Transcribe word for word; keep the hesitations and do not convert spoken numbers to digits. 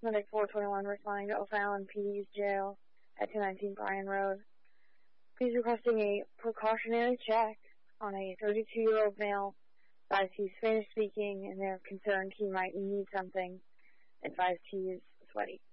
Medic four twenty-one responding to O'Fallon P D's jail at two nineteen Bryan Road. He's requesting a precautionary check on a thirty-two-year-old male. Advised he's Spanish-speaking and they're concerned he might need something. Advised he's sweaty.